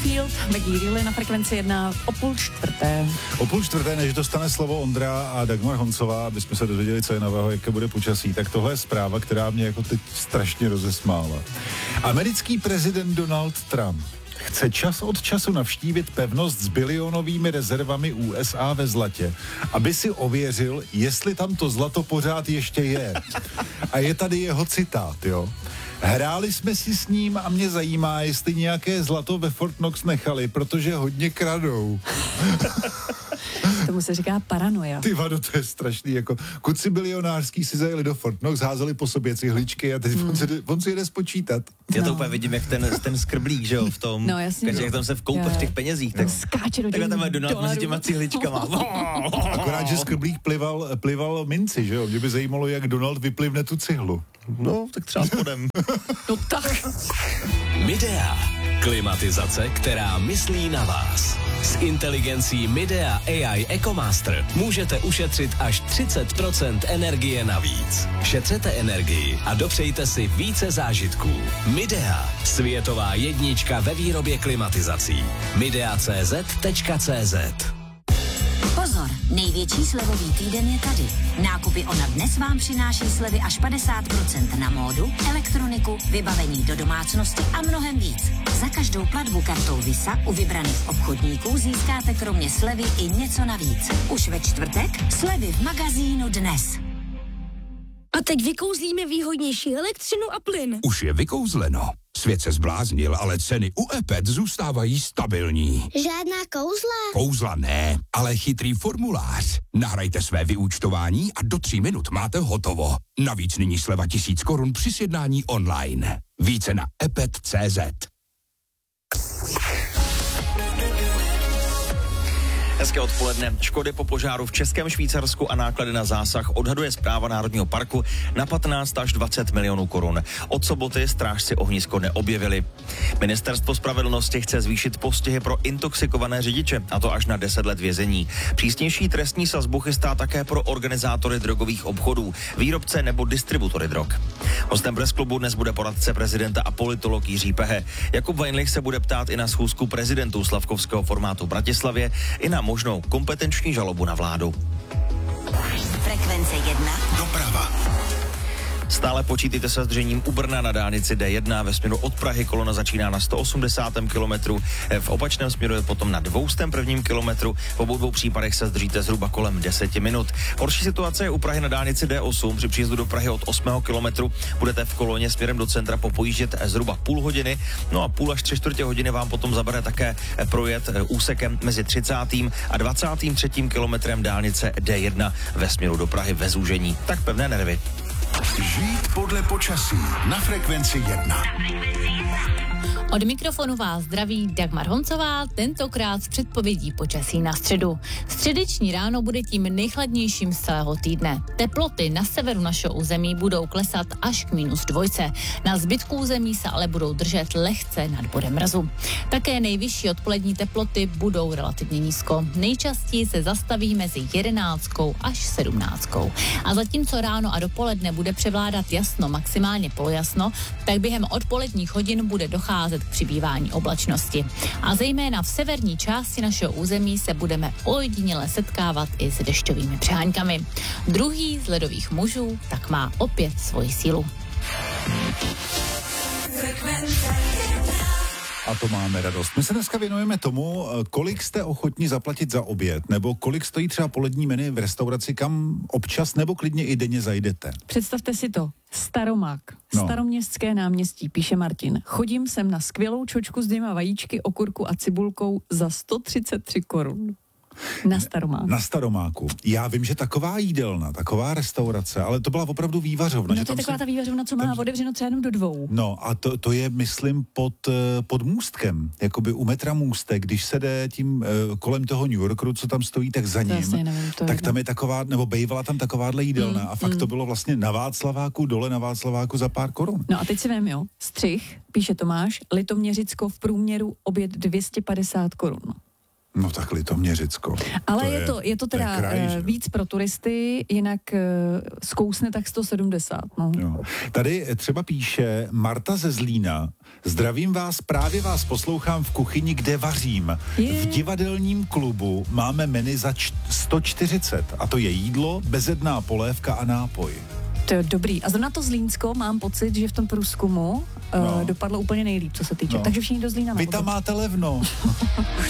Mayfield, Maggie Reilly na frekvenci 1 o 3:30. O 3:30, než dostane slovo Ondra a Dagmar Honcová, aby jsme se dozvěděli, co je nového, jaké bude počasí, tak tohle je zpráva, která mě jako teď strašně rozesmála. Americký prezident Donald Trump chce čas od času navštívit pevnost s bilionovými rezervami USA ve zlatě, aby si ověřil, jestli tam to zlato pořád ještě je. A je tady jeho citát, jo. Hráli jsme si s ním a mě zajímá, jestli nějaké zlato ve Fort Knox nechali, protože hodně kradou. Tomu se říká paranoia. Ty vado, to je strašný, jako kuci bilionářský si zajeli do Fort Knox, házeli po sobě cihličky a teď on si jde spočítat. Já to úplně vidím, jak ten skrblík, že jo, v tom, no, jasně, jak tam se vkoupe v těch penězích, tak skáče do takhle tam je Donald mezi těma cihličkama. Akorát, že skrblík plival minci, že jo, mě by zajímalo, jak Donald vyplivne tu cihlu. No, tak třeba spodem. No tak. Midea. Klimatizace, která myslí na vás. S inteligencí Midea AI EcoMaster můžete ušetřit až 30% energie navíc. Šetřete energii a dopřejte si více zážitků. Midea. Světová jednička ve výrobě klimatizací. Midea.cz. Pozor, největší slevový týden je tady. Nákupy Ona dnes vám přináší slevy až 50% na módu, elektroniku, vybavení do domácnosti a mnohem víc. Za každou platbu kartou Visa u vybraných obchodníků získáte kromě slevy i něco navíc. Už ve čtvrtek slevy v magazínu Dnes. A teď vykouzlíme výhodnější elektřinu a plyn. Už je vykouzleno. Svět se zbláznil, ale ceny u EPET zůstávají stabilní. Žádná kouzla? Kouzla ne, ale chytrý formulář. Nahrajte své vyúčtování a do 3 minut máte hotovo. Navíc nyní sleva 1000 korun při sjednání online. Více na epet.cz. Hezké odpoledne. Škody po požáru v Českém Švýcarsku a náklady na zásah odhaduje Správa Národního parku na 15 až 20 milionů korun. Od soboty strážci ohnisko neobjevili. Ministerstvo spravedlnosti chce zvýšit postihy pro intoxikované řidiče, a to až na 10 let vězení. Přísnější trestní sazbu chystá také pro organizátory drogových obchodů, výrobce nebo distributory drog. Hostem Press Clubu dnes bude poradce prezidenta a politolog Jiří Pehe. Jakub Weinlich se bude ptát i na schůzku prezidentů slavkovského formátu v Bratislavě, i na možnou kompetenční žalobu na vládu. Frekvence 1. Doprava. Stále počítejte se zdržením u Brna na dálnici D1 ve směru od Prahy. Kolona začíná na 180. kilometru, v opačném směru je potom na 201. kilometru. V obou dvou případech se zdržíte zhruba kolem 10 minut. Horší situace je u Prahy na dálnici D8. Při příjezdu do Prahy od 8. kilometru budete v koloně směrem do centra popojíždět zhruba půl hodiny. No a půl až 3/4 hodiny vám potom zabere také projet úsekem mezi 30. a 23. kilometrem dálnice D1 ve směru do Prahy ve zúžení. Tak pevné nervy. Žít podle počasí na frekvenci 1. Od mikrofonu vás zdraví Dagmar Honcová, tentokrát s předpovědí počasí na středu. Středeční ráno bude tím nejchladnějším z celého týdne. Teploty na severu našeho území budou klesat až k -2. Na zbytku území se ale budou držet lehce nad bodem mrazu. Také nejvyšší odpolední teploty budou relativně nízko. Nejčastěji se zastaví mezi 11 až 17. A zatímco ráno a dopoledne bude převládat jasno, maximálně polojasno, tak během odpoledních hodin bude docházet k přibývání oblačnosti. A zejména v severní části našeho území se budeme ojediněle setkávat i s dešťovými přeháňkami. Druhý z ledových mužů tak má opět svoji sílu. A to máme radost. My se dneska věnujeme tomu, kolik jste ochotní zaplatit za oběd, nebo kolik stojí třeba polední menu v restauraci, kam občas nebo klidně i denně zajdete. Představte si to. Staromák. Staroměstské náměstí, píše Martin. Chodím sem na skvělou čočku s 2 vajíčky, okurku a cibulkou za 133 korun. Na Staromáku. Na Staromáku. Já vím, že taková jídelna, taková restaurace, ale to byla opravdu vývařovna. No to je taková ta vývařovna, co má otevřeno třeba jenom do 2. No a to je, myslím, pod můstkem, jakoby u metra Můstek, když se jde tím kolem toho New Yorkeru, co tam stojí, tak za ním, tak tam je taková, nebo bejvala tam takováhle jídelna a fakt to bylo vlastně na Václaváku, dole na Václaváku za pár korun. No a teď si vem, jo, Střih, píše Tomáš, Litoměřicko v průměru oběd 250 korun. No tak Litoměřicko. Ale je to teda kraj, víc pro turisty, jinak zkousne tak 170. No. Jo. Tady třeba píše Marta ze Zlína. Zdravím vás, právě vás poslouchám v kuchyni, kde vařím. V divadelním klubu máme menu za 140 a to je jídlo, bezedná polévka a nápoj. To je dobrý. A zrovna to Zlínsko mám pocit, že v tom průzkumu dopadlo úplně nejlíp, co se týče. Takže všichni do Zlína. Vy tam máte levno.